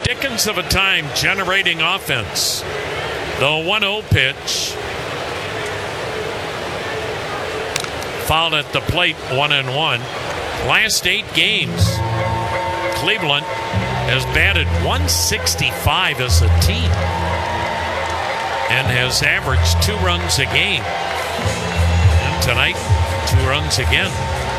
dickens of a time generating offense. The 1-0 pitch. Fouled at the plate, 1-1. Last 8 games, Cleveland has batted .165 as a team and has averaged 2 runs a game. And tonight, 2 runs again.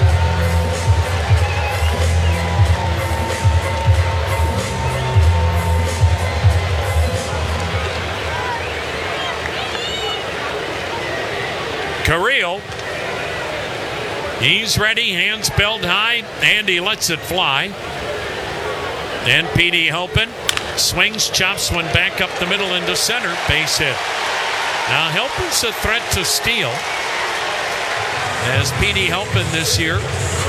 Carrillo, he's ready, hands belt high, and he lets it fly. And P.D. Halpin swings, chops one back up the middle into center, base hit. Now Halpin's a threat to steal, as P.D. Halpin this year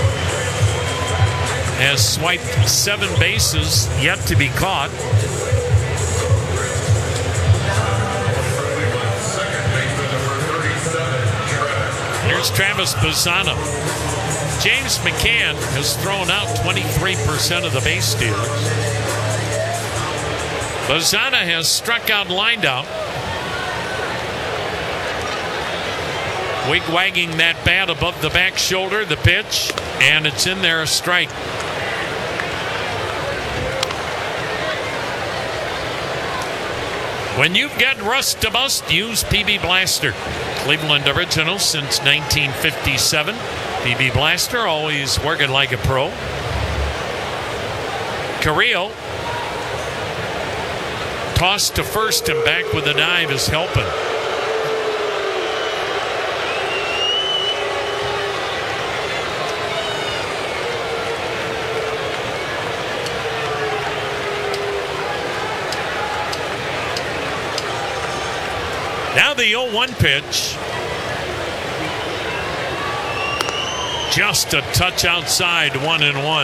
has swiped 7 bases, yet to be caught. Here's Travis Bazzana. James McCann has thrown out 23% of the base stealers. Bazzana has struck out, lined out. Wig-wagging that bat above the back shoulder, the pitch, and it's in there, a strike. When you've got rust to bust, use PB Blaster. Cleveland original since 1957. PB Blaster, always working like a pro. Carrillo tossed to first and back with a dive is Halpin. Now the 0-1 pitch. Just a touch outside, 1-1.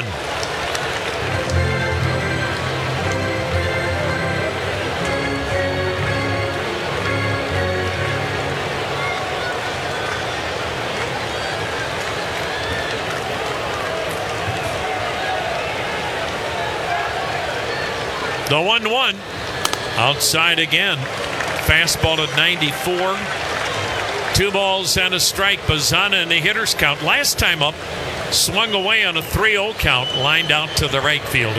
The 1-1 outside again. Fastball at 94. 2 balls and a strike. Bazzana in the hitter's count. Last time up, swung away on a 3-0 count, lined out to the right fielder.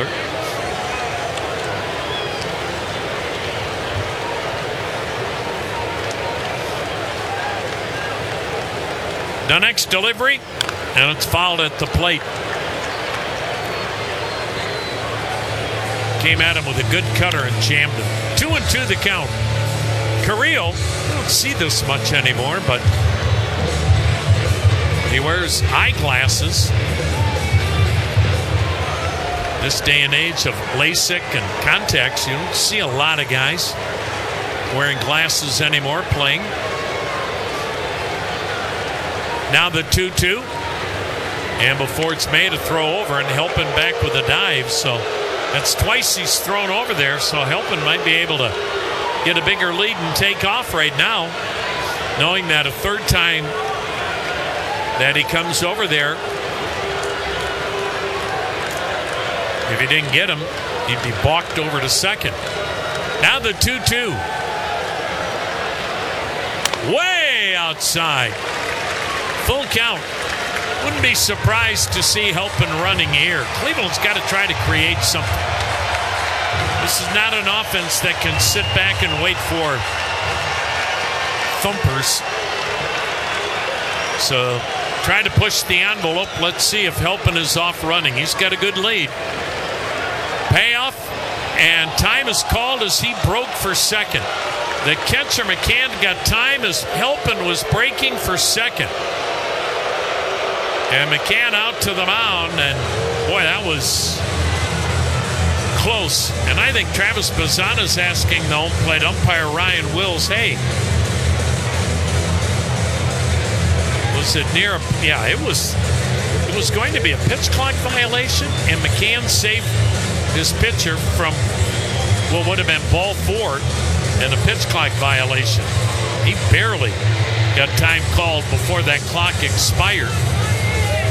The next delivery, and it's fouled at the plate. Came at him with a good cutter and jammed him. 2-2 the count. Carrillo, I don't see this much anymore, but he wears eyeglasses. This day and age of LASIK and contacts, you don't see a lot of guys wearing glasses anymore playing. Now the 2-2. And before it's made, a throw over and Halpin back with a dive. So that's twice he's thrown over there. So Halpin might be able to get a bigger lead and take off right now, knowing that a third time that he comes over there, if he didn't get him, he'd be balked over to second. Now the 2-2. Way outside. Full count. Wouldn't be surprised to see Halpin running here. Cleveland's got to try to create something. This is not an offense that can sit back and wait for thumpers. So try to push the envelope. Let's see if Halpin is off running. He's got a good lead. Payoff, and time is called as he broke for second. The catcher, McCann, got time as Halpin was breaking for second. And McCann out to the mound, and boy, that was close. And I think Travis Bazzana's asking the home plate umpire Ryan Wills, hey, was it near? Yeah, it was going to be a pitch clock violation, and McCann saved his pitcher from what would have been ball 4 and a pitch clock violation. He barely got time called before that clock expired.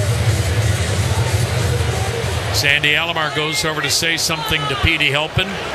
Sandy Alomar goes over to say something to P.D. Halpin.